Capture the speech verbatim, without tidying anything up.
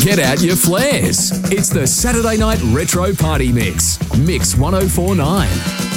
Get out your flares. It's the Saturday Night Retro Party Mix. Mix one oh four point nine.